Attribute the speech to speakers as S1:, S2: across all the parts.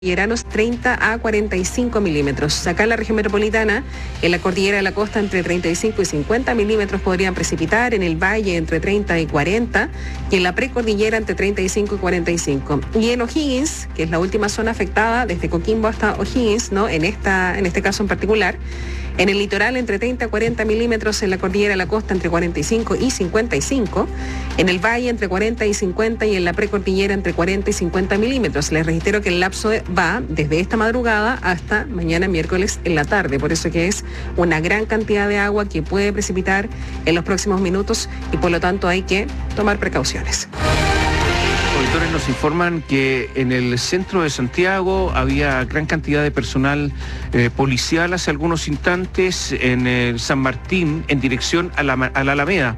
S1: cordilleranos 30 a 45 milímetros. Acá en la región metropolitana, en la cordillera de la costa entre 35 y 50 milímetros podrían precipitar, en el valle entre 30 y 40 y en la precordillera entre 35 y 45. Y en O'Higgins, que es la última zona afectada desde Coquimbo hasta O'Higgins, ¿no? En este caso en particular, en el litoral entre 30 a 40 milímetros, en la cordillera de la costa entre 45 y 55, en el valle entre 40 y 50 y en la precordillera entre 40 y 50 milímetros. Les reitero que el lapso va desde esta madrugada hasta mañana miércoles en la tarde, por eso que es una gran cantidad de agua que puede precipitar en los próximos minutos y por lo tanto hay que tomar precauciones.
S2: Auditores nos informan que en el centro de Santiago había gran cantidad de personal policial hace algunos instantes en el San Martín en dirección a la Alameda.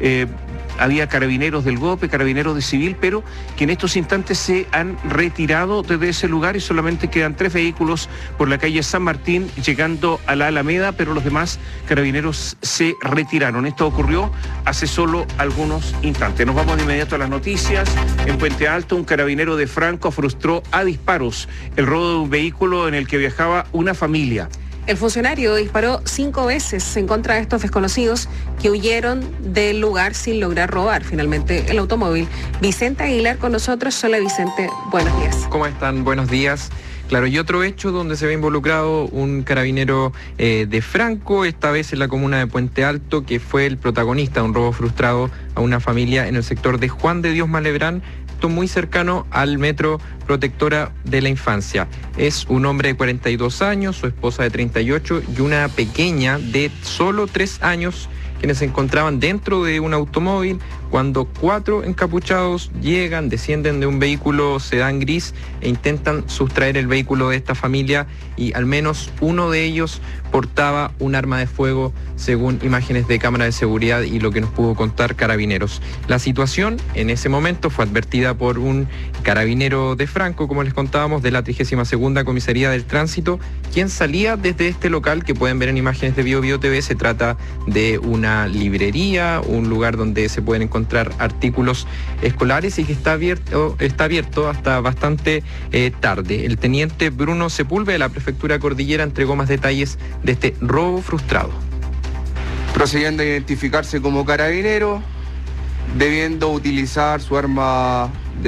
S2: Había carabineros del GOPE, carabineros de civil, pero que en estos instantes se han retirado desde ese lugar y solamente quedan 3 vehículos por la calle San Martín llegando a la Alameda, pero los demás carabineros se retiraron. Esto ocurrió hace solo algunos instantes. Nos vamos de inmediato a las noticias. En Puente Alto, un carabinero de Franco frustró a disparos el robo de un vehículo en el que viajaba una familia.
S1: El funcionario disparó 5 veces en contra de estos desconocidos que huyeron del lugar sin lograr robar finalmente el automóvil. Vicente Aguilar con nosotros. Hola Vicente, buenos días.
S3: ¿Cómo están? Buenos días. Claro, y otro hecho donde se ve involucrado un carabinero de Franco, esta vez en la comuna de Puente Alto, que fue el protagonista de un robo frustrado a una familia en el sector de Juan de Dios Malebrán, muy cercano al Metro Protectora de la Infancia. Es un hombre de 42 años, su esposa de 38 y una pequeña de solo 3 años, quienes se encontraban dentro de un automóvil cuando 4 encapuchados llegan, descienden de un vehículo sedán gris e intentan sustraer el vehículo de esta familia, y al menos uno de ellos portaba un arma de fuego, según imágenes de cámara de seguridad y lo que nos pudo contar Carabineros. La situación en ese momento fue advertida por un carabinero de Franco, como les contábamos, de la 32ª Comisaría del Tránsito, quien salía desde este local que pueden ver en imágenes de Bio TV. Se trata de una librería, un lugar donde se pueden encontrar artículos escolares y que está abierto hasta bastante tarde. El teniente Bruno Sepúlveda de la Prefectura Cordillera entregó más detalles de este robo frustrado.
S4: Procediendo a identificarse como carabinero, debiendo utilizar su arma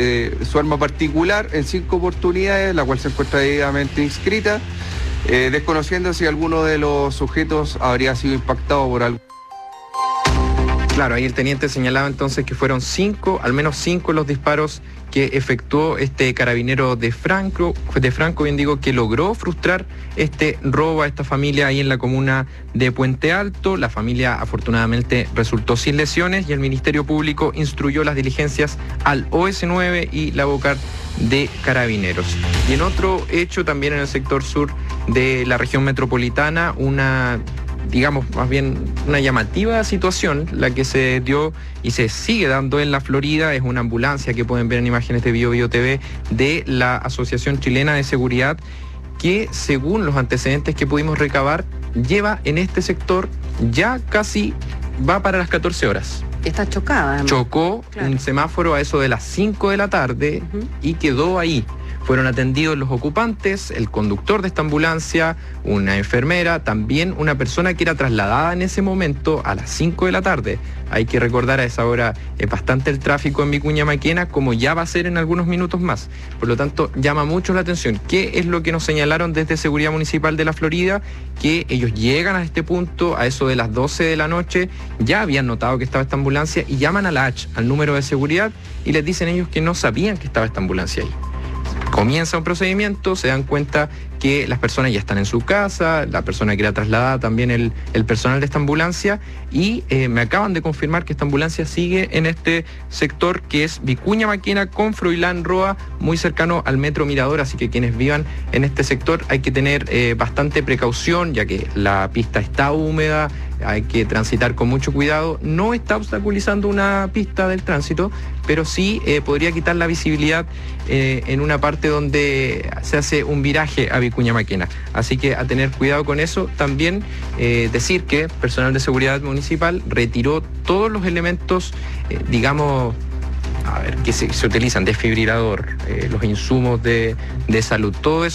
S4: particular en 5 oportunidades, la cual se encuentra debidamente inscrita, desconociendo si alguno de los sujetos habría sido impactado por algo.
S3: Claro, ahí el teniente señalaba entonces que fueron al menos 5 los disparos que efectuó este carabinero de Franco, bien digo, que logró frustrar este robo a esta familia ahí en la comuna de Puente Alto. La familia afortunadamente resultó sin lesiones y el Ministerio Público instruyó las diligencias al OS9 y la Bocar de Carabineros. Y en otro hecho, también en el sector sur de la región metropolitana, una llamativa situación, la que se dio y se sigue dando en la Florida. Es una ambulancia que pueden ver en imágenes de Bio TV de la Asociación Chilena de Seguridad, que según los antecedentes que pudimos recabar, lleva en este sector ya casi va para las 14 horas.
S1: Está chocada.
S3: Chocó, claro, un semáforo a eso de las 5 de la tarde y quedó ahí. Fueron atendidos los ocupantes, el conductor de esta ambulancia, una enfermera, también una persona que era trasladada en ese momento a las 5 de la tarde. Hay que recordar, a esa hora es bastante el tráfico en Vicuña Maquena, como ya va a ser en algunos minutos más. Por lo tanto, llama mucho la atención. ¿Qué es lo que nos señalaron desde Seguridad Municipal de la Florida? Que ellos llegan a este punto a eso de las 12 de la noche, ya habían notado que estaba esta ambulancia y llaman a la H, al número de seguridad, y les dicen ellos que no sabían que estaba esta ambulancia ahí. Comienza un procedimiento, se dan cuenta que las personas ya están en su casa, la persona que era trasladada, también el personal de esta ambulancia, y me acaban de confirmar que esta ambulancia sigue en este sector que es Vicuña Maquena con Froilán Roa, muy cercano al Metro Mirador, así que quienes vivan en este sector hay que tener bastante precaución, ya que la pista está húmeda, hay que transitar con mucho cuidado. No está obstaculizando una pista del tránsito, pero sí podría quitar la visibilidad en una parte donde se hace un viraje a Vicuña Maquena. Así que a tener cuidado con eso. También decir que personal de seguridad municipal retiró todos los elementos, a ver, que se utilizan, desfibrilador, los insumos de salud, todo eso